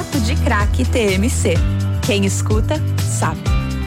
Papo de Craque TMC. Quem escuta, sabe.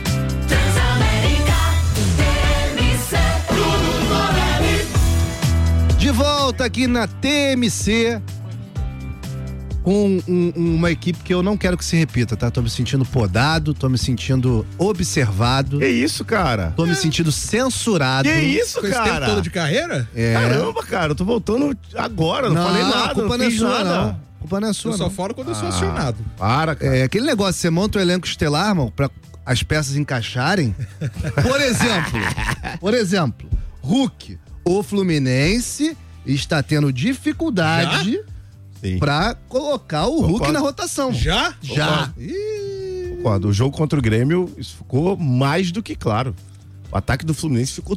De volta aqui na TMC com uma equipe que eu não quero que se repita, tá? Tô me sentindo podado, tô me sentindo observado. Que isso, cara? Tô me sentindo censurado. Que isso, Com esse cara? tempo todo de carreira? Caramba, cara, eu tô voltando agora, não falei nada, a culpa não não é fiz sua, nada. não. A culpa não é sua, Eu não. só falo quando eu sou acionado. Para, cara. É aquele negócio, você monta o elenco estelar, irmão, pra as peças encaixarem. Por exemplo, Hulk, o Fluminense está tendo dificuldade pra colocar o Hulk na rotação. Já? Já. Concordo. O jogo contra o Grêmio, isso ficou mais do que claro. O ataque do Fluminense ficou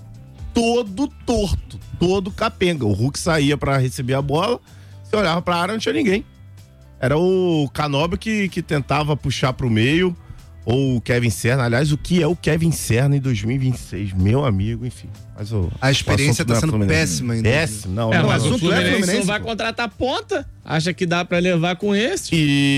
todo torto, todo capenga. O Hulk saía pra receber a bola, você olhava pra área, não tinha ninguém. Era o Canóbio que tentava puxar pro meio, ou o Kevin Serna. Aliás, o que é o Kevin Serna em 2026? Meu amigo, enfim. Mas a experiência tá sendo péssima ainda. Péssimo, não. Mas não. o Fluminense não vai contratar ponta. Acha que dá pra levar com esse?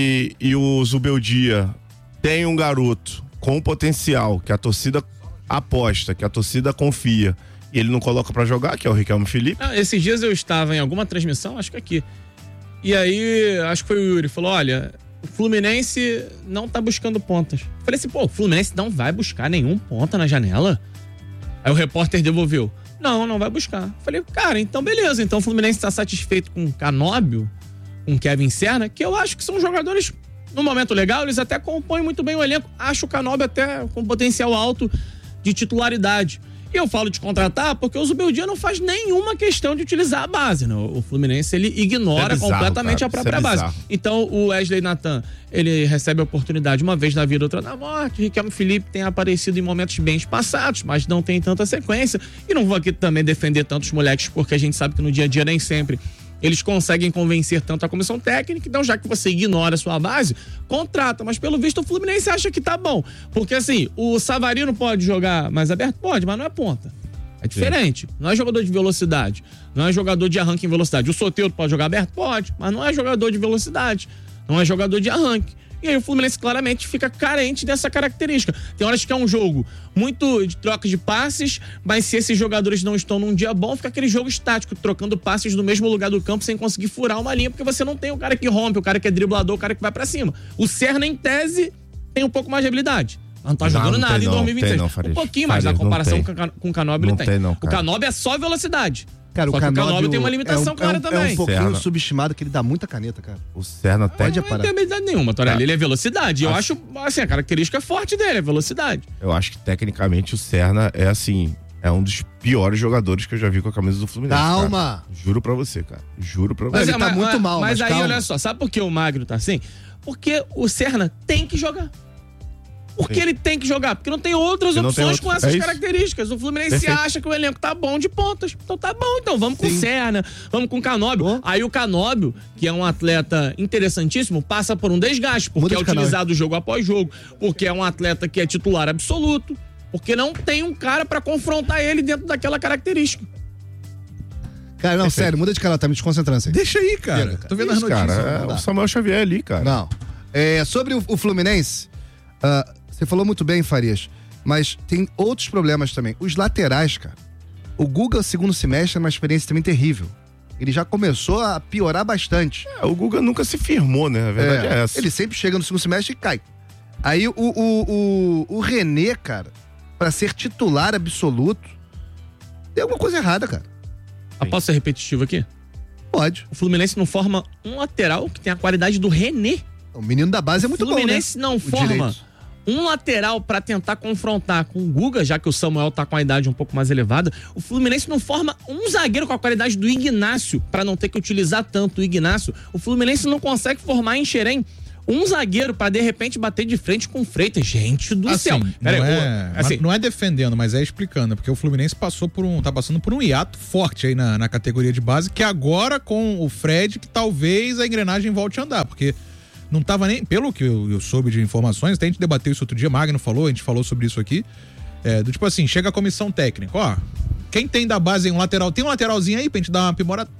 E o Zubeldia tem um garoto com potencial, que a torcida aposta, que a torcida confia, e ele não coloca pra jogar, que é o Riquelme Felipe. Esses dias eu estava em alguma transmissão, acho que aqui. E aí, acho que foi o Yuri, falou, olha, o Fluminense não tá buscando pontas. Eu falei assim, pô, o Fluminense não vai buscar nenhum ponta na janela? Aí o repórter devolveu, não vai buscar. Eu falei, cara, então beleza, então o Fluminense tá satisfeito com o Canóbio, com o Kevin Serna, que eu acho que são jogadores, no momento legal, eles até compõem muito bem o elenco. Acho o Canóbio até com potencial alto de titularidade. E eu falo de contratar porque o Zubeldia não faz nenhuma questão de utilizar a base, né? O Fluminense, ele ignora completamente a própria base. Então, o Wesley Nathan, ele recebe a oportunidade uma vez na vida, outra na morte. Riquelme Felipe tem aparecido em momentos bem espaçados, mas não tem tanta sequência. E não vou aqui também defender tantos moleques, porque a gente sabe que no dia a dia nem sempre eles conseguem convencer tanto a comissão técnica. Então, já que você ignora a sua base, contrata. Mas pelo visto o Fluminense acha que tá bom. Porque assim, o Savarino pode jogar mais aberto? Pode, mas não é ponta. É diferente. Não é jogador de velocidade. Não é jogador de arranque em velocidade. O Soteldo pode jogar aberto? Pode, mas não é jogador de velocidade. Não é jogador de arranque. E aí o Fluminense claramente fica carente dessa característica. Tem horas que é um jogo muito de troca de passes, mas se esses jogadores não estão num dia bom, fica aquele jogo estático, trocando passes no mesmo lugar do campo sem conseguir furar uma linha, porque você não tem o cara que rompe, o cara que é driblador, o cara que vai pra cima. O Serna, em tese, tem um pouco mais de habilidade. Não tá jogando nada em 2026. Um pouquinho mais, na comparação com o Canóbio ele tem. O Canóbio é só velocidade. Cara, só o Canóbio tem uma limitação clara também. É um pouquinho subestimado, que ele dá muita caneta, cara. O Serna pode não tem habilidade nenhuma, Torelli. Ele é velocidade. Eu acho, assim, a característica forte dele é velocidade. Eu acho que, tecnicamente, o Serna é, assim, é um dos piores jogadores que eu já vi com a camisa do Fluminense. Calma! Cara. Juro pra você, cara. Juro pra você. Ele tá muito mal, mas aí, calma. olha só, sabe por que o Magno tá assim? Porque o Serna tem que jogar. Porque ele tem que jogar, porque não tem outras opções com essas características. O Fluminense acha que o elenco tá bom de pontas. Então tá bom, então vamos com o Serna, vamos com o Canóbio. Aí o Canóbio, que é um atleta interessantíssimo, passa por um desgaste, porque é utilizado jogo após jogo, porque é um atleta que é titular absoluto, porque não tem um cara pra confrontar ele dentro daquela característica. Cara, não, sério, muda de canal, tá me desconcentrando. Assim. Deixa aí, cara. Tô vendo as notícias. Cara, o Samuel Xavier ali, cara. Não. Sobre o Fluminense, você falou muito bem, Farias, mas tem outros problemas também. Os laterais, cara. O Guga, segundo semestre, é uma experiência também terrível. Ele já começou a piorar bastante. O Guga nunca se firmou, né? A verdade é essa. Ele sempre chega no segundo semestre e cai. Aí o René, cara, pra ser titular absoluto, tem alguma coisa errada, cara. Posso ser repetitivo aqui? Pode. O Fluminense não forma um lateral que tem a qualidade do René. O menino da base é muito bom, né? O Fluminense não forma um lateral pra tentar confrontar com o Guga, já que o Samuel tá com a idade um pouco mais elevada. O Fluminense não forma um zagueiro com a qualidade do Ignácio, pra não ter que utilizar tanto o Ignácio. O Fluminense não consegue formar em Xerém um zagueiro pra de repente bater de frente com o Freitas. Gente do céu. Não é defendendo, mas é explicando, porque o Fluminense tá passando por um hiato forte aí na categoria de base, que agora com o Fred, que talvez a engrenagem volte a andar, porque não tava nem, pelo que eu soube de informações, até a gente debateu isso outro dia, Magno falou, a gente falou sobre isso aqui, do tipo assim, chega a comissão técnica, ó, quem tem da base aí um lateral, tem um lateralzinho aí pra gente dar uma aprimorada, pô,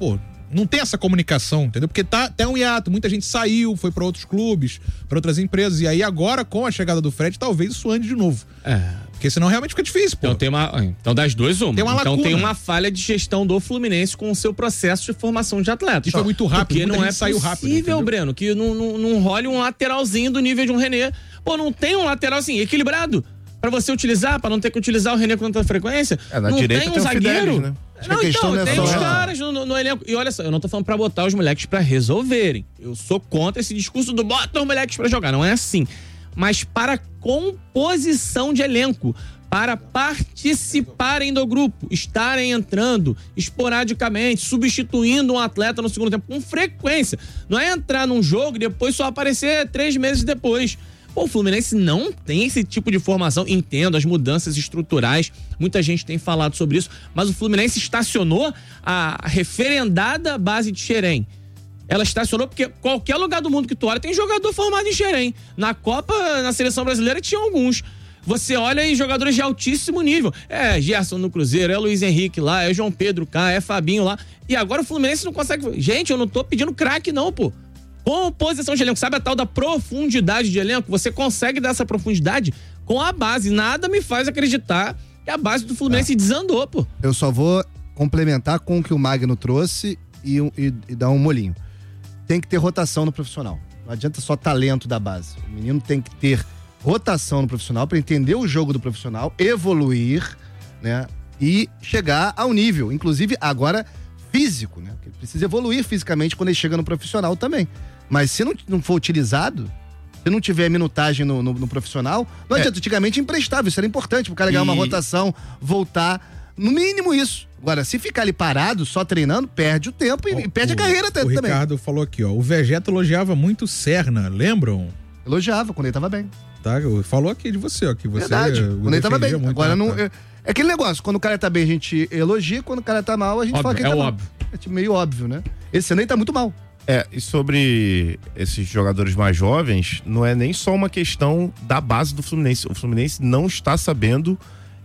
não tem essa comunicação, entendeu? Porque tá até um hiato, muita gente saiu, foi pra outros clubes, pra outras empresas, e aí agora, com a chegada do Fred, talvez isso ande de novo. Porque senão realmente fica difícil, pô. Então das duas, uma. Tem uma lacuna. Tem uma falha de gestão do Fluminense com o seu processo de formação de atletas. E foi muito rápido, porque não é saiu rápido, possível, Breno, que não role um lateralzinho do nível de um René. Pô, não tem um lateral assim, equilibrado. Pra você utilizar, pra não ter que utilizar o René com tanta frequência. Na não direita tem um tem o zagueiro. Fidelis, né? Não, questão então, não é tem só os ela. caras no elenco. E olha só, eu não tô falando pra botar os moleques pra resolverem. Eu sou contra esse discurso do bota os moleques pra jogar. Não é assim. Mas para composição de elenco, para participarem do grupo, estarem entrando esporadicamente, substituindo um atleta no segundo tempo com frequência. Não é entrar num jogo e depois só aparecer 3 meses depois. Pô, o Fluminense não tem esse tipo de formação. Entendo as mudanças estruturais, muita gente tem falado sobre isso, mas o Fluminense estacionou a referendada base de Xerém. Ela estacionou porque qualquer lugar do mundo que tu olha tem jogador formado em Xerém. Na Copa, na seleção brasileira tinha alguns. Você olha aí jogadores de altíssimo nível. É Gerson no Cruzeiro, é Luiz Henrique lá, é João Pedro cá, é Fabinho lá. E agora o Fluminense não consegue... Gente, eu não tô pedindo craque não, pô. Composição de elenco, sabe a tal da profundidade de elenco? Você consegue dar essa profundidade com a base. Nada me faz acreditar que a base do Fluminense desandou, pô. Eu só vou complementar com o que o Magno trouxe e dar um molinho. Tem que ter rotação no profissional. Não adianta só talento da base. O menino tem que ter rotação no profissional para entender o jogo do profissional, evoluir, né? E chegar ao nível, inclusive agora físico, né? Porque ele precisa evoluir fisicamente quando ele chega no profissional também. Mas se não for utilizado, se não tiver minutagem no profissional, não adianta. Antigamente emprestava, isso era importante pro cara ganhar uma rotação, voltar, no mínimo isso. Agora, se ficar ali parado, só treinando, perde o tempo e perde a carreira até também. O também. Ricardo falou aqui, ó, o Vegeta elogiava muito o Serna, lembram? Elogiava quando ele tava bem. Tá, falou aqui de você, ó, que você... Verdade, quando ele tava bem. muito, Agora não... Tá. É aquele negócio, quando o cara tá bem a gente elogia, quando o cara tá mal a gente fala que ele tá mal. Óbvio. É meio óbvio, né? Esse ano ele tá muito mal. E sobre esses jogadores mais jovens, não é nem só uma questão da base do Fluminense. O Fluminense não está sabendo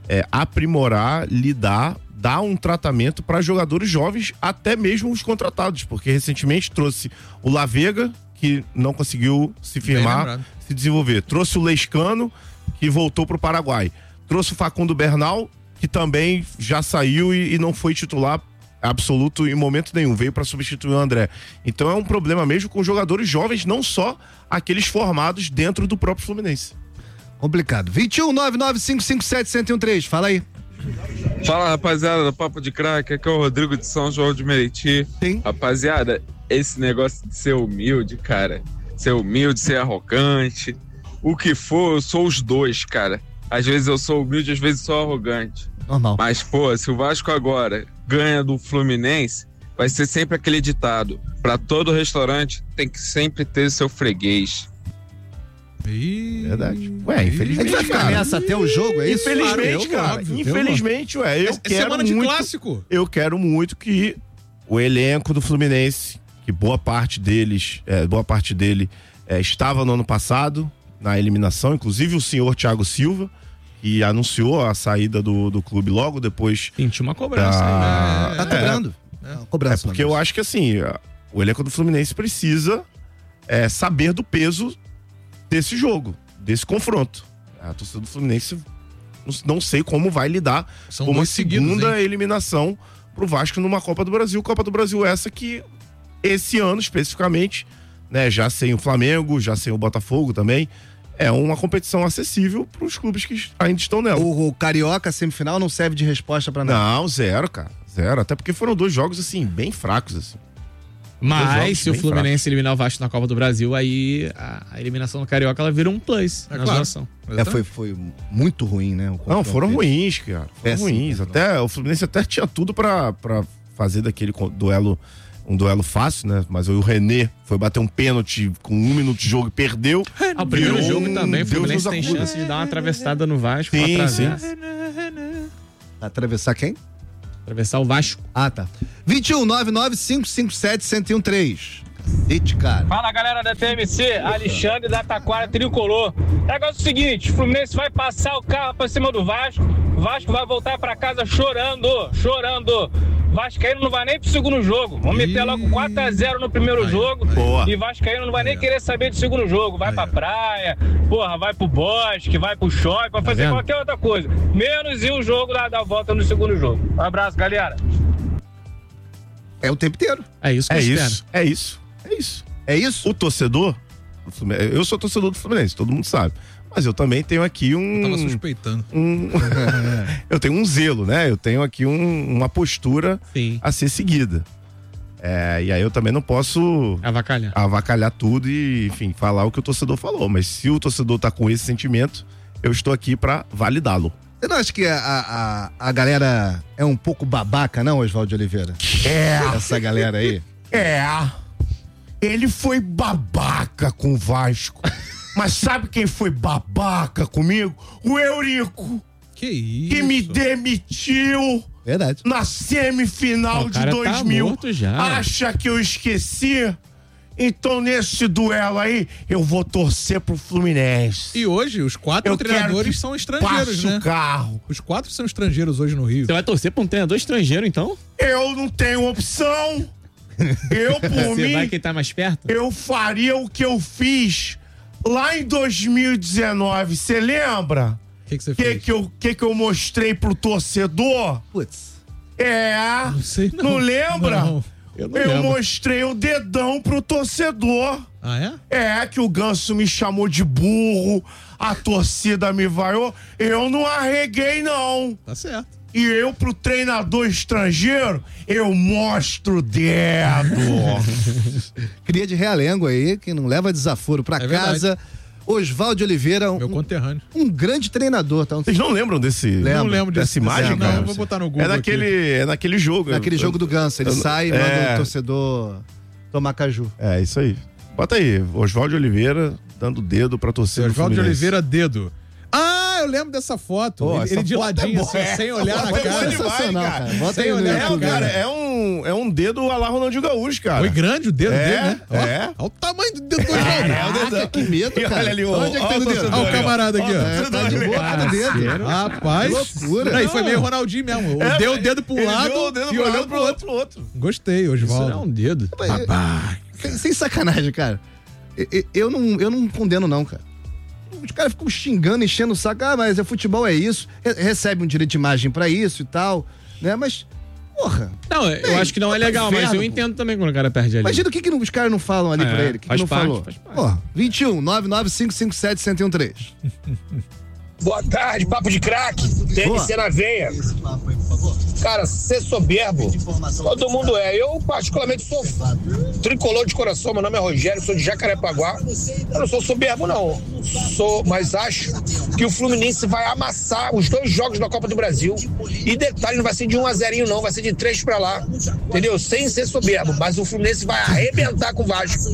aprimorar, lidar, dar um tratamento para jogadores jovens, até mesmo os contratados, porque recentemente trouxe o La Vega, que não conseguiu se firmar, se desenvolver. Trouxe o Lescano, que voltou pro Paraguai. Trouxe o Facundo Bernal, que também já saiu e não foi titular absoluto em momento nenhum, veio para substituir o André. Então é um problema mesmo com jogadores jovens, não só aqueles formados dentro do próprio Fluminense. Complicado. 21-99557-1013, fala aí. Fala, rapaziada do Papo de Craque, aqui é o Rodrigo de São João de Meriti. Sim. Rapaziada, esse negócio de ser humilde, cara, ser humilde, ser arrogante, o que for, eu sou os dois, cara. Às vezes eu sou humilde, às vezes sou arrogante. Normal. Mas, pô, se o Vasco agora ganha do Fluminense, vai ser sempre aquele ditado: pra todo restaurante tem que sempre ter seu freguês. Verdade. A gente vai ficar nessa até o jogo, é isso? Infelizmente, cara. Infelizmente, eu quero semana de muito, clássico. Eu quero muito que o elenco do Fluminense, que boa parte dele estava no ano passado, na eliminação, inclusive o senhor Thiago Silva, que anunciou a saída do clube logo depois. Sentiu uma cobrança aí, né? Tá cobrando. Cobrança. Porque eu acho que assim, o elenco do Fluminense precisa saber do peso desse jogo, desse confronto. A torcida do Fluminense não sei como vai lidar com uma segunda eliminação pro Vasco numa Copa do Brasil. Copa do Brasil essa que esse ano especificamente, né, já sem o Flamengo, já sem o Botafogo também, é uma competição acessível pros clubes que ainda estão nela. O Carioca semifinal não serve de resposta pra nada. Não, zero, cara. Zero. Até porque foram 2 jogos, assim, bem fracos, assim. Mas se o Fluminense eliminar o Vasco na Copa do Brasil, aí a eliminação do Carioca ela vira um plus na situação. Foi muito ruim, né? Não, foram ruins, cara. Foram ruins. Péssimo. Até, o Fluminense até tinha tudo pra fazer daquele duelo um duelo fácil, né? Mas o René foi bater um pênalti com 1 minuto de jogo e perdeu. O primeiro jogo também, o Fluminense tem chance de dar uma atravessada no Vasco. Sim. Atravessar quem? Atravessar o Vasco. Ah, tá. 21-99557-1013. Cacete, cara. Fala, galera da TMC, Alexandre da Taquara Tricolor. O negócio é o seguinte, o Fluminense vai passar o carro pra cima do Vasco, o Vasco vai voltar pra casa chorando. Vascaíno não vai nem pro segundo jogo. Vamos meter logo 4-0 no primeiro jogo. Boa. E Vascaíno não vai nem querer saber do segundo jogo. Vai pra praia, porra, vai pro bosque, vai pro shopping, vai fazer qualquer outra coisa. Menos ir o jogo da volta no segundo jogo. Um abraço, galera. É o tempo inteiro. É isso que eu espero. É isso. É isso? O torcedor, eu sou torcedor do Fluminense, todo mundo sabe. Mas eu também tenho aqui Tava suspeitando. Eu tenho um zelo, né? Eu tenho aqui uma postura Sim. a ser seguida. E aí eu também não posso avacalhar tudo e, enfim, falar o que o torcedor falou. Mas se o torcedor tá com esse sentimento, eu estou aqui pra validá-lo. Você não acha que a galera é um pouco babaca, não, Oswaldo Oliveira? Essa galera aí. Ele foi babaca com o Vasco. Mas sabe quem foi babaca comigo? O Eurico. Que isso? Que me demitiu. Verdade. Na semifinal de 2000. Tá já. Acha que eu esqueci? Então, nesse duelo aí, eu vou torcer pro Fluminense. E hoje, os 4 treinadores são estrangeiros, né? O carro. Os 4 são estrangeiros hoje no Rio. Você vai torcer pra um treinador estrangeiro, então? Eu não tenho opção. Eu, por Você mim, vai quem tá mais perto? eu faria o que eu fiz lá em 2019. Você lembra? O que você fez? Que eu mostrei pro torcedor? Putz. Não sei, não. Não lembra? Não. Eu não Eu lembro. mostrei o dedão pro torcedor. Ah, é? Que o Ganso me chamou de burro, a torcida me vaiou. Eu não arreguei, não. Tá certo. E eu, pro treinador estrangeiro, eu mostro o dedo. Cria de realengo aí, que não leva desaforo pra casa. Oswaldo Oliveira, Meu conterrâneo. um grande treinador, tá? Vocês não lembram desse? Lembro. Não lembro dessa imagem, lembro. cara? Não, eu vou botar no Google É naquele jogo. Naquele jogo do Ganso, ele sai e manda o torcedor tomar caju. É, isso aí. Bota aí, Oswaldo Oliveira dando dedo pra torcer do Oswaldo Fluminense. Oliveira, dedo. Ah, eu lembro dessa foto. Pô, ele essa de foto ladinho, é assim, boa. sem olhar na Foi cara. Sensacional, demais, cara. Bota Sem aí no olhar, YouTube. Cara, né? é um dedo a lá Ronaldinho Gaúcho, cara. Foi grande o dedo dele, né? Ó, é. Olha o tamanho do dedo do Oswaldo. Caraca, que medo, E cara. olha ali, Onde é que tem o dedo? Olha o camarada aqui, ó. Tá de boca no dedo. Rapaz. Que loucura. Aí foi meio Ronaldinho mesmo. Deu o dedo pro Ele lado deu o dedo e olhou pro outro. Gostei, Isso Oswaldo. não é um dedo. Sem sacanagem, cara. Eu não condeno, não, cara. Os caras ficam xingando, enchendo o saco. Ah, mas futebol é isso. Recebe um direito de imagem pra isso e tal, né? Mas, porra. Não, eu acho que não é legal, mas eu entendo também quando o cara perde ali. Imagina o que os caras não falam ali pra ele. O que faz não parte, falou? faz parte. Porra, 21 99557 1013. Boa tarde, papo de craque, TNC na veia. Cara, ser soberbo, todo mundo é. Eu, particularmente, sou tricolor de coração. Meu nome é Rogério, sou de Jacarepaguá. Eu não sou soberbo, não. Mas acho que o Fluminense vai amassar os 2 jogos da Copa do Brasil. E detalhe, não vai ser de 1-0, não. Vai ser de 3 pra lá. Entendeu? Sem ser soberbo. Mas o Fluminense vai arrebentar com o Vasco.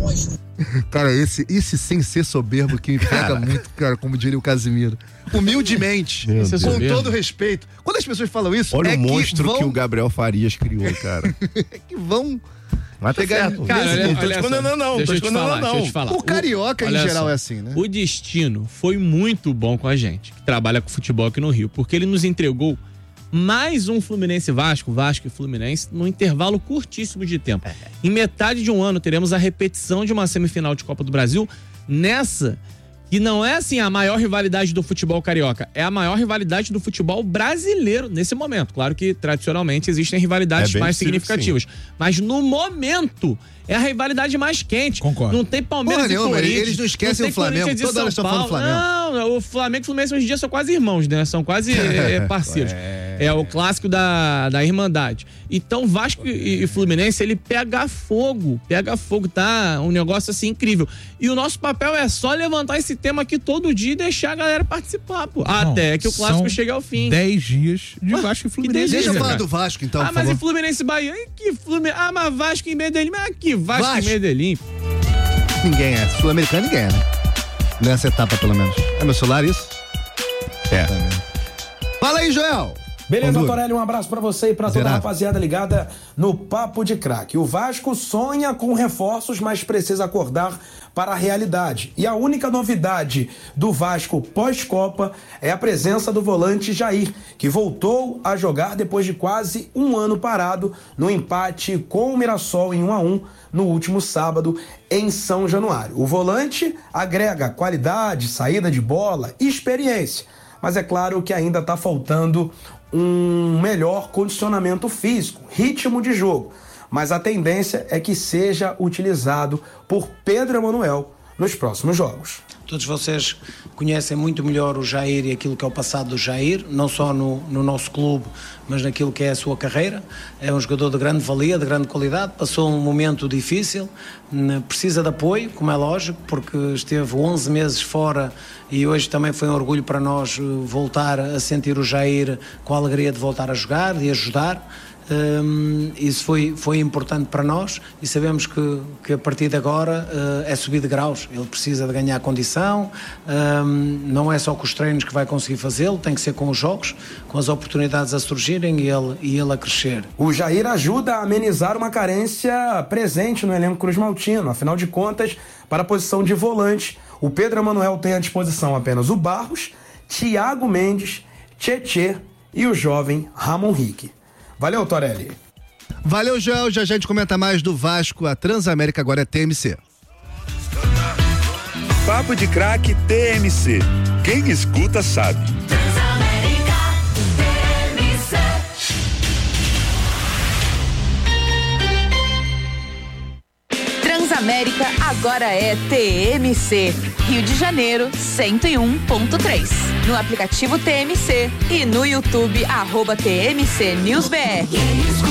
Cara, esse sem ser soberbo que me pega muito, cara, como diria o Casimiro. Humildemente, com soberbo. todo respeito. Quando as pessoas falam isso, Olha o monstro que, que o Gabriel Farias criou, cara. que vão Mas tá pegar certo. Cara, Não tô olha te condenando, não. Deixa Tô eu te te falar, condenando, deixa eu não. te falar. O carioca, em olha geral, só, é assim, né? O destino foi muito bom com a gente, que trabalha com futebol aqui no Rio, porque ele nos entregou mais um Fluminense Vasco e Fluminense, num intervalo curtíssimo de tempo. Em metade de um ano, teremos a repetição de uma semifinal de Copa do Brasil, nessa que não é assim a maior rivalidade do futebol carioca, é a maior rivalidade do futebol brasileiro nesse momento. Claro que tradicionalmente existem rivalidades bem mais possível, significativas, mas no momento é a rivalidade mais quente. Concordo. Não tem Palmeiras Porra e nenhuma, Corinthians. eles não esquecem tem o Flamengo, Corinthians e toda hora São estão falando Paulo. Flamengo. Não, o Flamengo e o Fluminense hoje em dia são quase irmãos, né? São quase parceiros. É o clássico da Irmandade. Então, Vasco e Fluminense, ele pega fogo, tá? Um negócio assim incrível. E o nosso papel é só levantar esse tema aqui todo dia e deixar a galera participar, pô. Até que o clássico chegue ao fim. 10 dias de Vasco e Fluminense. Deixa eu delícia, falar cara. do Vasco, então, por mas favor. e Fluminense e Bahia? Que Fluminense? Ah, mas Vasco e Medellín? Mas que Vasco e Medellín? Ninguém é. Sul-americano, ninguém é, né? Nessa etapa, pelo menos. É meu celular, isso? É. Tá vendo? Fala aí, Joel. Beleza, Torelli, um abraço pra você e pra toda a Zerado. rapaziada ligada no Papo de Craque. O Vasco sonha com reforços, mas precisa acordar para a realidade. E a única novidade do Vasco pós-Copa é a presença do volante Jair, que voltou a jogar depois de quase um ano parado no empate com o Mirassol em 1-1 no último sábado em São Januário. O volante agrega qualidade, saída de bola e experiência, mas é claro que ainda está faltando um melhor condicionamento físico, ritmo de jogo. Mas a tendência é que seja utilizado por Pedro Emanuel nos próximos jogos. Todos vocês conhecem muito melhor o Jair e aquilo que é o passado do Jair, não só no nosso clube, mas naquilo que é a sua carreira. É um jogador de grande valia, de grande qualidade, passou um momento difícil, precisa de apoio, como é lógico, porque esteve 11 meses fora e hoje também foi um orgulho para nós voltar a sentir o Jair com a alegria de voltar a jogar, de ajudar. Isso foi importante para nós e sabemos que a partir de agora é subir de graus. Ele precisa de ganhar condição, não é só com os treinos que vai conseguir fazê-lo, tem que ser com os jogos, com as oportunidades a surgirem e ele a crescer. O Jair ajuda a amenizar uma carência presente no elenco cruzmaltino. Afinal de contas, para a posição de volante, o Pedro Emanuel tem à disposição apenas o Barros, Thiago Mendes, Tietê e o jovem Ramon Rick. Valeu, Torelli. Valeu, Joel. Já a gente comenta mais do Vasco. A Transamérica agora é TMC. Papo de Craque TMC. Quem escuta sabe. Transamérica agora é TMC. Rio de Janeiro, 101.3. No aplicativo TMC e no YouTube, @TMC News BR.